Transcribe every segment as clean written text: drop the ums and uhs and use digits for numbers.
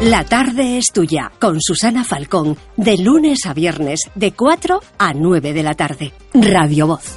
La tarde es tuya, con Susana Falcón, de lunes a viernes, de 4 a 9 de la tarde. Radio Voz.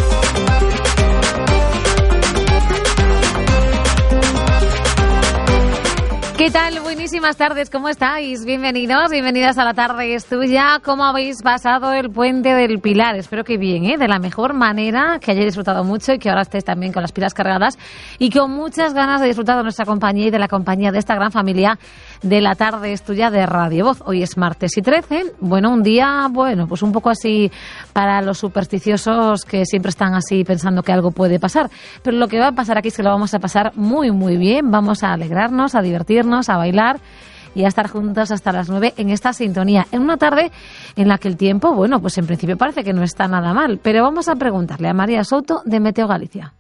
¿Qué tal? Buenísimas tardes, ¿cómo estáis? Bienvenidos, bienvenidas a La Tarde es Tuya. ¿Cómo habéis pasado el Puente del Pilar? Espero que bien, de la mejor manera, que hayáis disfrutado mucho y que ahora estéis también con las pilas cargadas y con muchas ganas de disfrutar de nuestra compañía y de la compañía de esta gran familia de La Tarde es Tuya de Radio Voz. Hoy es martes y 13, un día, pues un poco así para los supersticiosos que siempre están así pensando que algo puede pasar. Pero lo que va a pasar aquí es que lo vamos a pasar muy, muy bien. Vamos a alegrarnos, a divertirnos, a bailar y a estar juntos hasta las 9 en esta sintonía, en una tarde en la que el tiempo, pues en principio parece que no está nada mal, pero vamos a preguntarle a María Souto de Meteo Galicia.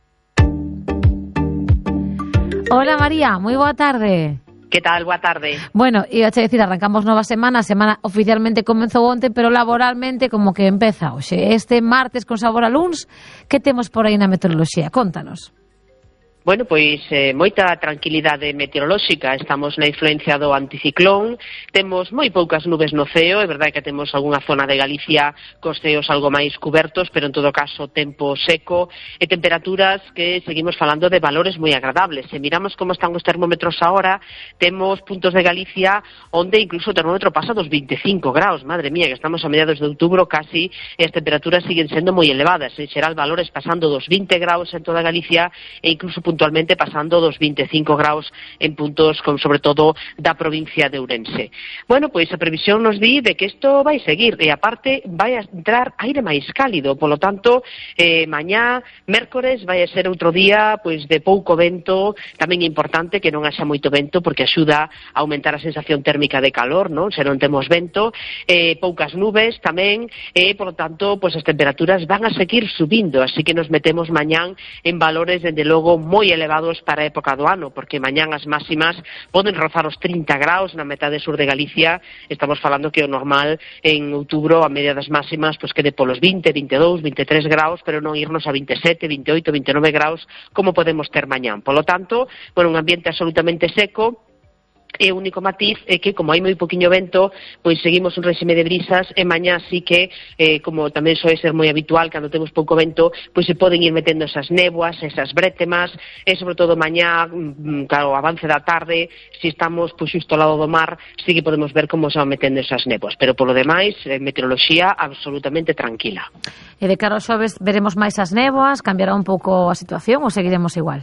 Hola María, muy boa tarde. Que tal? Boa tarde. Bueno, iba a decir, arrancamos nova semana oficialmente comenzou onte, pero laboralmente como que empeza hoxe. Este martes con sabor a luns, que temos por aí na meteoroloxía? Contanos. Bueno, pois moita tranquilidade meteorolóxica. Estamos na influencia do anticiclón, temos moi poucas nubes no ceo, é verdade que temos algunha zona de Galicia cos ceos algo máis cubertos, pero en todo caso tempo seco e temperaturas que seguimos falando de valores moi agradables. Se miramos como están os termómetros agora, temos puntos de Galicia onde incluso o termómetro pasa dos 25 graus, madre mía, que estamos a mediados de outubro casi, e as temperaturas siguen sendo moi elevadas, en xeral valores pasando dos 20 graus en toda Galicia e incluso puntualmente pasando dos 25 graus en puntos como sobre todo da provincia de Ourense. Bueno, pois a previsión nos di de que isto vai seguir e aparte vai a entrar aire máis cálido, polo tanto, mañá, mércores, vai a ser outro día pois de pouco vento, tamén é importante que non haxa moito vento porque axuda a aumentar a sensación térmica de calor, non? Se non temos vento, poucas nubes tamén, e polo tanto, pois as temperaturas van a seguir subindo, así que nos metemos mañán en valores, dende logo, moi elevados para a época do ano, porque mañán as máximas poden rozar os 30 graus na metade sur de Galicia. Estamos falando que o normal en outubro a media das máximas pois quede polos 20, 22, 23 graus, pero non irnos a 27, 28, 29 graus como podemos ter mañán. Polo tanto, un ambiente absolutamente seco. E o único matiz é que, como hai moi poquinho vento, pois seguimos un réxime de brisas e mañá sí que, como tamén soe ser moi habitual, cando temos pouco vento, pois se poden ir metendo esas néboas, esas brétemas, e sobre todo mañá, claro, avance da tarde, se estamos pois xusto ao lado do mar, sí que podemos ver como se van metendo esas néboas, pero polo demais, meteoroloxía absolutamente tranquila. E de cara aos xoves veremos máis as néboas, cambiará un pouco a situación ou seguiremos igual?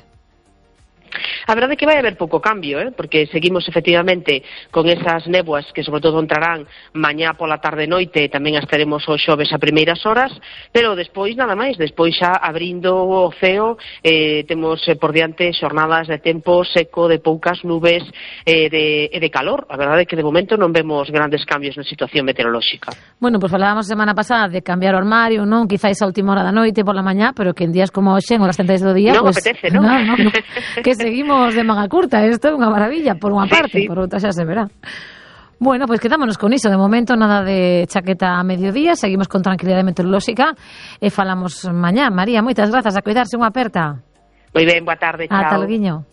A verdade é que vai haber pouco cambio, porque seguimos efectivamente con esas néboas que sobre todo entrarán mañá pola tarde e noite, e tamén as teremos os xoves a primeiras horas, pero despois nada máis, despois xa abrindo o ceo, temos por diante xornadas de tempo seco, de poucas nubes e de calor. A verdade é que de momento non vemos grandes cambios na situación meteorolóxica. Bueno, pois falábamos semana pasada de cambiar o armario, non? Quizáis a última hora da noite pola mañá, pero que en días como hoxe, en horas centrais do día, non apetece, non? No, que seguimos de manga curta, isto é unha maravilla, por unha parte, sí. Por outra xa se verá. Bueno, pois quedámonos con iso, de momento nada de chaqueta a mediodía, seguimos con tranquilidade meteorolóxica e falamos mañá. María, moitas grazas, a cuidarse, unha aperta. Moi ben, boa tarde, chao. Ata loguiño.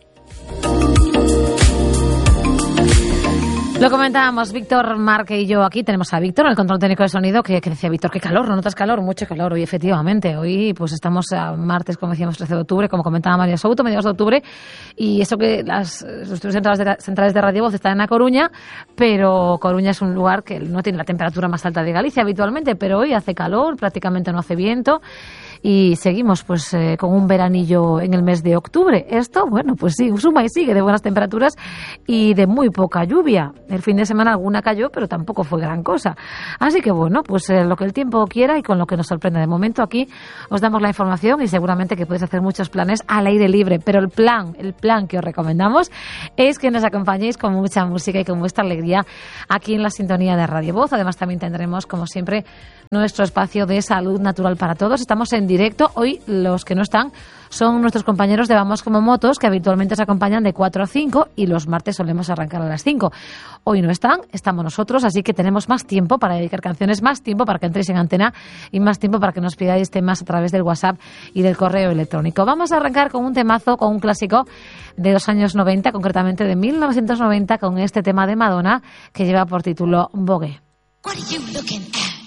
Lo comentábamos Víctor, Marque y yo aquí. Tenemos a Víctor, el control técnico de sonido, que decía Víctor, qué calor, ¿no notas calor? Mucho calor. Hoy efectivamente, hoy pues estamos a martes, como decíamos, 13 de octubre, como comentaba María Souto, mediados de octubre, y eso que los estudios centrales de Radio Voz están en A Coruña, pero Coruña es un lugar que no tiene la temperatura más alta de Galicia habitualmente, pero hoy hace calor, prácticamente no hace viento, y seguimos pues con un veranillo en el mes de octubre. Esto, pues sí, suma y sigue de buenas temperaturas y de muy poca lluvia. El fin de semana alguna cayó, pero tampoco fue gran cosa. Así que pues lo que el tiempo quiera y con lo que nos sorprende. De momento aquí os damos la información y seguramente que podéis hacer muchos planes al aire libre, pero el plan que os recomendamos es que nos acompañéis con mucha música y con vuestra alegría aquí en la sintonía de Radio Voz. Además también tendremos, como siempre, nuestro espacio de salud natural para todos. Estamos en directo. Hoy los que no están son nuestros compañeros de Vamos como Motos, que habitualmente se acompañan de 4 a 5 y los martes solemos arrancar a las 5. Hoy no están, estamos nosotros, así que tenemos más tiempo para dedicar canciones, más tiempo para que entréis en antena y más tiempo para que nos pidáis temas a través del WhatsApp y del correo electrónico. Vamos a arrancar con un temazo, con un clásico de los años 90, concretamente de 1990, con este tema de Madonna que lleva por título Vogue. What are you looking at?